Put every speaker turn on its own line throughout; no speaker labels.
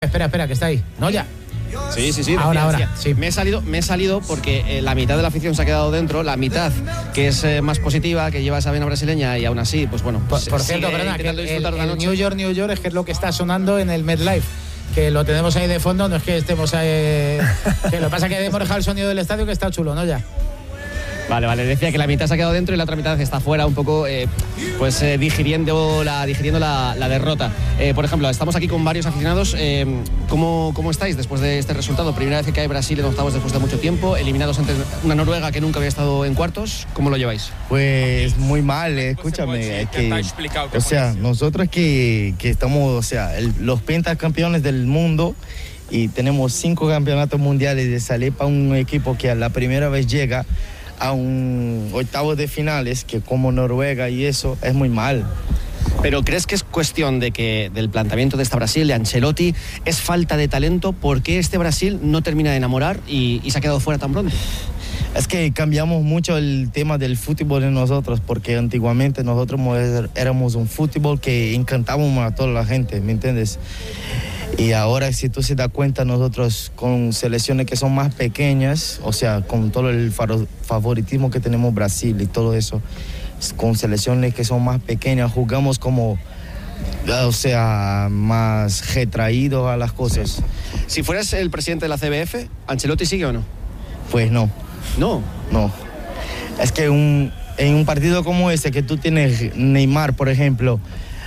espera, que está ahí. ¿No ya?
Sí.
Ahora. Sí.
Me he salido porque la mitad de la afición se ha quedado dentro, la mitad que es más positiva, que lleva esa vena brasileña y aún así, pues bueno.
Por cierto, perdona, que el New York es que es lo que está sonando en el MetLife. Que lo tenemos ahí de fondo, no es que estemos ahí. Que lo pasa que hemos dejado el sonido del estadio que está chulo, ¿no? Ya.
Vale, decía que la mitad se ha quedado dentro y la otra mitad está fuera un poco digiriendo la derrota. Por ejemplo, estamos aquí con varios aficionados. ¿Cómo estáis después de este resultado? Primera vez que cae Brasil en octavos después de mucho tiempo, eliminados ante una Noruega que nunca había estado en cuartos. ¿Cómo lo lleváis?
Pues muy mal, escúchame. O sea, nosotros que estamos, o sea, los pentacampeones del mundo y tenemos 5 campeonatos mundiales, de salir para un equipo que a la primera vez llega a un octavo de finales, que como Noruega y eso, es muy mal.
¿Pero crees que es cuestión del planteamiento de esta Brasil, de Ancelotti? ¿Es falta de talento? ¿Por qué este Brasil no termina de enamorar y se ha quedado fuera tan pronto?
Es que cambiamos mucho el tema del fútbol en nosotros, porque antiguamente nosotros éramos un fútbol que encantábamos a toda la gente, ¿me entiendes? Y ahora, si tú se das cuenta, nosotros con selecciones que son más pequeñas, o sea, con todo el favoritismo que tenemos Brasil y todo eso, con selecciones que son más pequeñas, jugamos como, o sea, más retraídos a las cosas.
Sí. Si fueras el presidente de la CBF, ¿Ancelotti sigue o no?
Pues no.
¿No?
No. Es que en un partido como ese, que tú tienes Neymar, por ejemplo,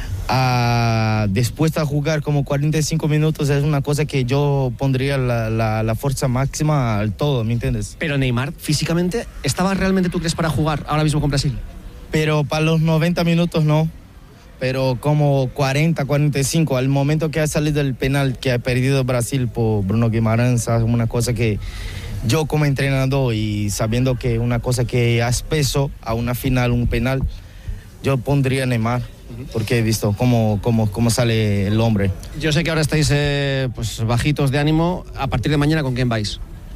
después de jugar como 45 minutos, es una cosa que yo pondría la fuerza máxima al todo, ¿me entiendes?
Pero Neymar, físicamente, ¿estaba realmente, tú crees, para jugar ahora mismo con Brasil?
Pero para los 90 minutos no, pero como 40, 45, al momento que ha salido el penal que ha perdido Brasil por Bruno Guimarães, es una cosa que yo como entrenador y sabiendo que una cosa que hace peso a una final, un penal, yo pondría Neymar. Porque he visto cómo sale el hombre.
Yo sé que ahora estáis pues bajitos de ánimo. A partir de mañana, ¿con quién vais?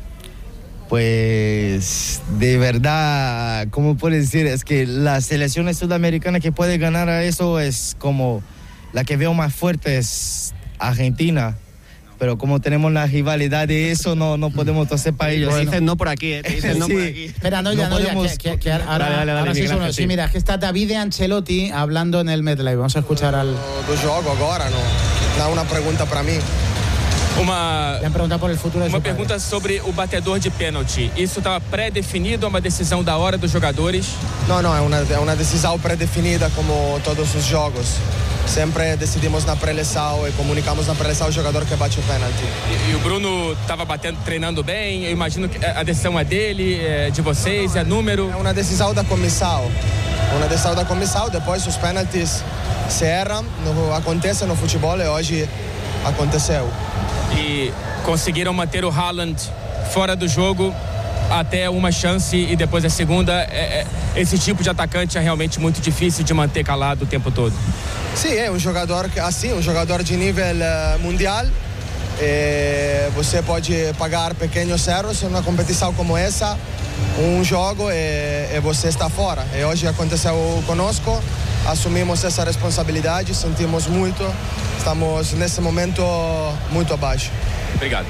Pues de verdad, ¿cómo puedes decir? Es que la selección sudamericana que puede ganar a eso es como la que veo más fuerte es Argentina. Pero como tenemos la rivalidad de eso, no podemos hacer para ellos.
Te dicen no por aquí, te dicen no
sí.
por aquí.
Espera, que ahora sí son sí, mira, es que está David Ancelotti hablando en el MetLife. Vamos a escuchar al...
Do jogo agora, não. Uma pergunta para mim.
Le han preguntado por el futuro de
Uma
su padre.
pergunta sobre o batedor de pênalti. Isso estava pré-definido, uma decisão da hora dos jogadores?
Não, é uma decisão pré-definida como todos os jogos. Sempre decidimos na pré-eleição e comunicamos na pré-eleição o jogador que bate o pênalti.
E o Bruno estava batendo, treinando bem. Eu imagino que a decisão é dele, de vocês, é número.
É uma decisão da comissão. Depois os pênaltis se erram, acontece no futebol e hoje aconteceu.
E conseguiram manter o Haaland fora do jogo até uma chance e depois a segunda. Esse tipo de atacante é realmente muito difícil de manter calado o tempo todo.
Sim, é um jogador de nível mundial. Você pode pagar pequenos erros em uma competição como essa, um jogo e você está fora. E hoje aconteceu conosco, assumimos essa responsabilidade, sentimos muito, estamos nesse momento muito abaixo.
Obrigado.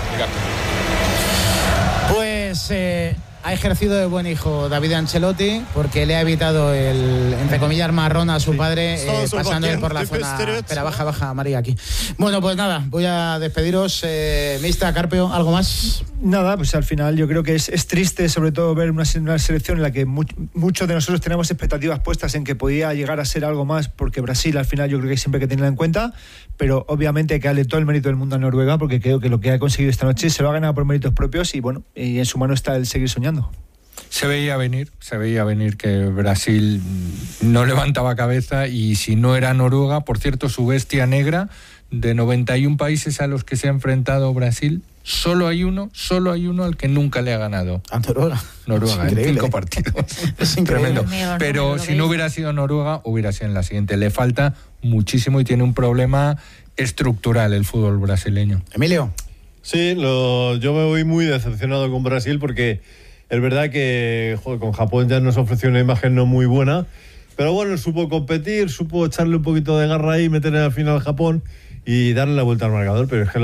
Pues ha ejercido de buen hijo David Ancelotti porque le ha evitado el, entre comillas, marrón a su padre pasando por la zona. Espera, baja María aquí. Bueno, pues nada, voy a despediros. Mista, Carpio, ¿algo más?
Nada, pues al final yo creo que es triste sobre todo ver una selección en la que muchos de nosotros tenemos expectativas puestas en que podía llegar a ser algo más, porque Brasil al final yo creo que siempre hay que tenerla en cuenta, pero obviamente hay que darle todo el mérito del mundo a Noruega, porque creo que lo que ha conseguido esta noche se lo ha ganado por méritos propios y bueno, y en su mano está el seguir soñando.
Se veía venir que Brasil no levantaba cabeza, y si no era Noruega, por cierto, su bestia negra, de 91 países a los que se ha enfrentado Brasil, solo hay uno al que nunca le ha ganado.
A Noruega,
en 5 partidos.
Es increíble.
Tremendo. Pero si no hubiera sido Noruega, hubiera sido en la siguiente. Le falta muchísimo y tiene un problema estructural el fútbol brasileño.
Emilio.
Sí, yo me voy muy decepcionado con Brasil, porque es verdad que con Japón ya nos ofreció una imagen no muy buena, pero bueno, supo competir, supo echarle un poquito de garra ahí, meter al final a Japón y darle la vuelta al marcador, pero es que